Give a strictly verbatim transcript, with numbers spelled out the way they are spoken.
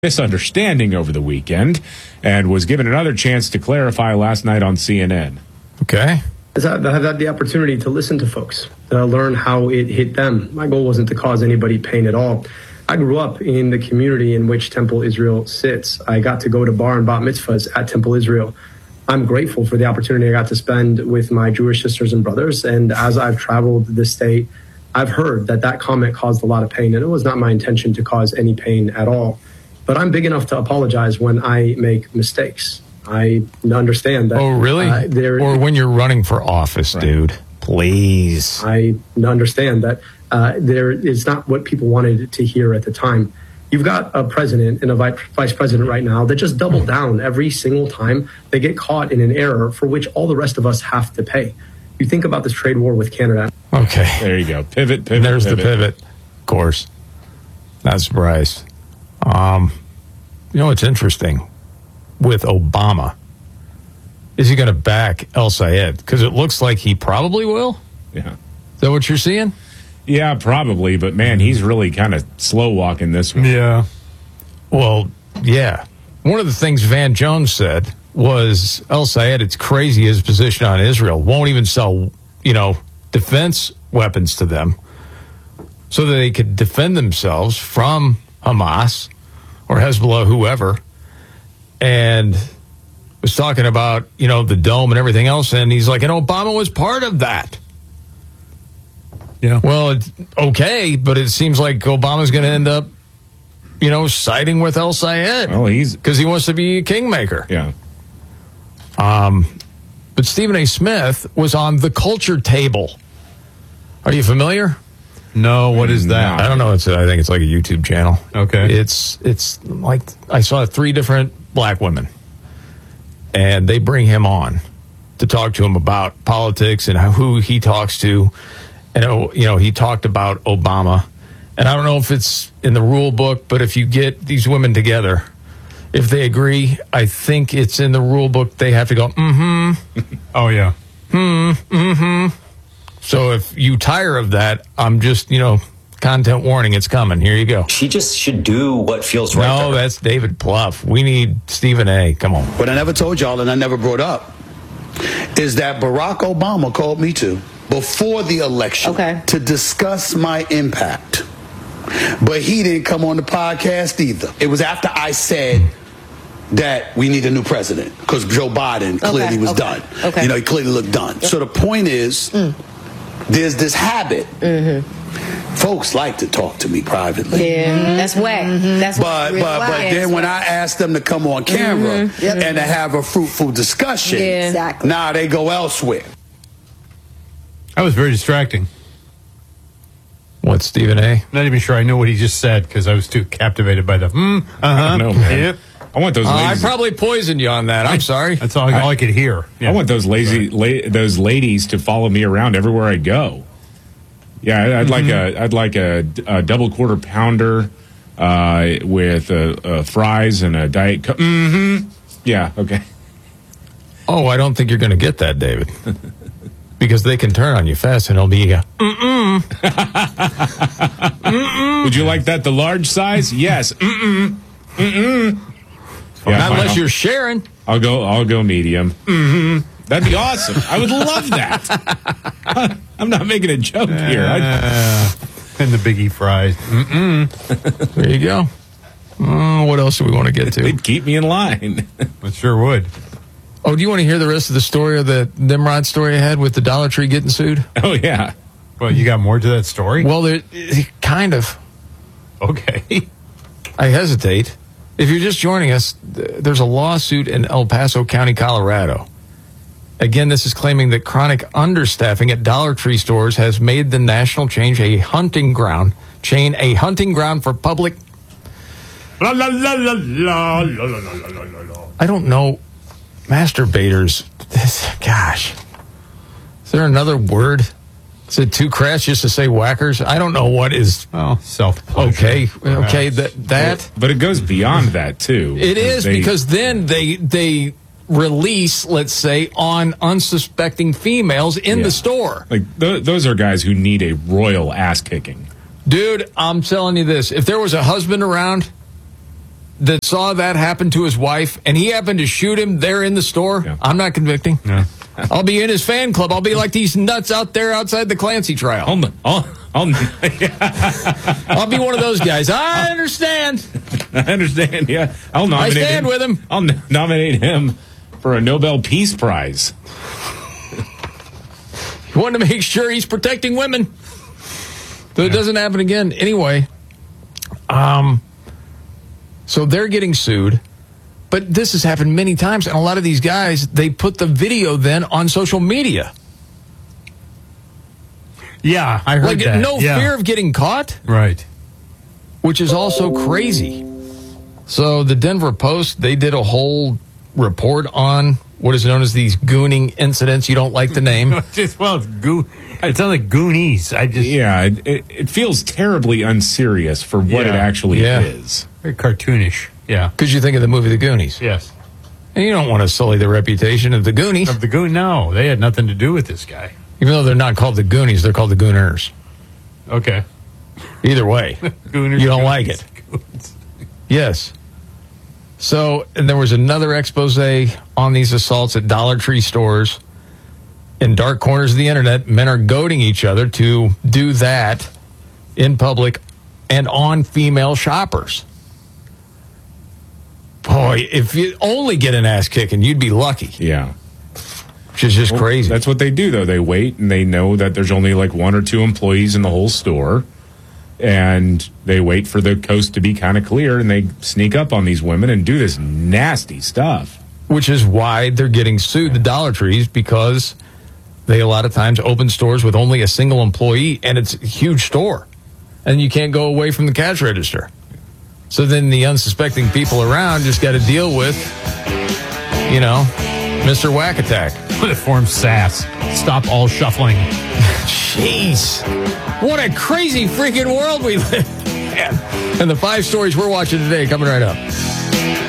misunderstanding over the weekend and was given another chance to clarify last night on C N N. Okay. I've had the opportunity to listen to folks, to learn how it hit them. My goal wasn't to cause anybody pain at all. I grew up in the community in which Temple Israel sits. I got to go to bar and bat mitzvahs at Temple Israel. I'm grateful for the opportunity I got to spend with my Jewish sisters and brothers. And as I've traveled the state, I've heard that that comment caused a lot of pain. And it was not my intention to cause any pain at all. But I'm big enough to apologize when I make mistakes. I understand that. Oh, really? Uh, there, or when you're running for office, right. Dude. Please. I understand that uh, there is not what people wanted to hear at the time. You've got a president and a vice president right now that just double down every single time they get caught in an error for which all the rest of us have to pay. You think about this trade war with Canada. Okay. There you go. Pivot, pivot, There's pivot. the pivot. Of course. Not surprised. Um, you know what's interesting with Obama? Is he going to back El Sayed? Because it looks like he probably will. Yeah. Is that what you're seeing? Yeah, probably. But, man, he's really kind of slow walking this one. Yeah. Well, yeah. One of the things Van Jones said was El Sayed, it's crazy his position on Israel. Won't even sell, you know, defense weapons to them so that they could defend themselves from Hamas or Hezbollah, whoever, and was talking about, you know, the dome and everything else, and he's like, and Obama was part of that. Yeah. Well, it's okay, but it seems like Obama's going to end up, you know, siding with El Sayed. Well, he's... Because he wants to be a kingmaker. Yeah. Um, but Stephen A. Smith was on The Culture Table. Are you familiar? No, what is that? I don't know. It's a, I think it's like a YouTube channel. Okay. It's it's like I saw three different black women, and they bring him on to talk to him about politics and who he talks to. And, you know, he talked about Obama. And I don't know if it's in the rule book, but if you get these women together, if they agree, I think it's in the rule book. They have to go, mm-hmm. Oh, yeah. Hmm, mm-hmm. So if you tire of that, I'm just, you know, content warning, it's coming. Here you go. She just should do what feels right. No, that's David Plouffe. We need Stephen A. Come on. What I never told y'all and I never brought up is that Barack Obama called me to before the election okay. to discuss my impact. But he didn't come on the podcast either. It was after I said that we need a new president because Joe Biden clearly okay. was okay. done. Okay. You know, he clearly looked done. Yep. So the point is, mm. there's this habit. Mm-hmm. Folks like to talk to me privately. Yeah, mm-hmm. that's whack. Mm-hmm. That's but but but whack. then when I ask them to come on camera mm-hmm. yep. and to have a fruitful discussion, yeah. exactly. now they go elsewhere. That was very distracting. What, Stephen A? Not even sure I knew what he just said because I was too captivated by the hmm. Uh-huh. I don't know, man. Yep. I want those. Uh, I ladies. probably poisoned you on that. I'm sorry. That's all, all I, I could hear. Yeah. I want those lazy, la- those ladies to follow me around everywhere I go. Yeah, I'd mm-hmm. like a, I'd like a, a double quarter pounder uh, with uh, uh, fries and a diet coke. Mm-hmm. Yeah. Okay. Oh, I don't think you're going to get that, David, because they can turn on you fast, and it'll be a mm-mm. Mm-mm. Would you like that? The large size? Yes. Mm-mm. Mm-mm. Yeah, not unless I'll, you're sharing. I'll go. I'll go medium. Mm-hmm. That'd be awesome. I would love that. I'm not making a joke uh, here. Uh, and the Biggie fries. Mm-mm. There you go. Uh, what else do we want to get to? They'd keep me in line. It sure would. Oh, do you want to hear the rest of the story of the Nimrod story I had with the Dollar Tree getting sued? Oh, yeah. Well, you got more to that story? Well, there, kind of. Okay. I hesitate. If you're just joining us, there's a lawsuit in El Paso County, Colorado. Again, this is claiming that chronic understaffing at Dollar Tree stores has made the national chain a hunting ground, chain a hunting ground for public. La, la, la, la, la, la, la, la, la, la. I don't know. Masturbators. This, gosh. Is there another word? Is it too crass just to say whackers? I don't know what is. Oh, self. Okay. Okay. That, that. But it goes beyond that, too. It is they, because then they, they, release, let's say, on unsuspecting females in yeah. the store. Like, th- those are guys who need a royal ass kicking. Dude, I'm telling you this. If there was a husband around, that saw that happen to his wife, and he happened to shoot him there in the store, Yeah. I'm not convicting. No. I'll be in his fan club. I'll be like these nuts out there outside the Clancy trial. I'll, I'll, I'll, I'll be one of those guys. I understand. I understand. Yeah, I'll nominate. I stand him. with him. I'll n- nominate him for a Nobel Peace Prize. You want to make sure he's protecting women, so it doesn't happen again. Anyway, um, so they're getting sued, but this has happened many times, and a lot of these guys, they put the video then on social media. Yeah, I heard Like, that. no Yeah. fear of getting caught, Right. which is also crazy. So the Denver Post, they did a whole report on what is known as these gooning incidents. You don't like the name. Just, well, it's goo. It sounds like Goonies. I just Yeah, it, it, it feels terribly unserious for what Yeah. it actually Yeah. is. very cartoonish. Yeah. Because you think of the movie The Goonies. Yes. And you don't want to sully the reputation of the Goonies. Of the Goon? No, they had nothing to do with this guy. Even though they're not called the Goonies, they're called the Gooners. Okay. Either way, Gooners, you don't Goonies, like it. Goons. Yes. So, and there was another expose on these assaults at Dollar Tree stores. In dark corners of the internet, men are goading each other to do that in public and on female shoppers. Boy, if you only get an ass kicking, you'd be lucky, Yeah. which is just crazy. That's what they do, though. They wait and they know that there's only like one or two employees in the whole store. And they wait for the coast to be kind of clear and they sneak up on these women and do this nasty stuff. Which is why they're getting sued, the Dollar Trees, because they a lot of times open stores with only a single employee, and it's a huge store. And you can't go away from the cash register. So then the unsuspecting people around just got to deal with, you know, Mister Whack Attack. It forms S A S. Stop all shuffling. Jeez. What a crazy freaking world we live in. And the five stories we're watching today coming right up.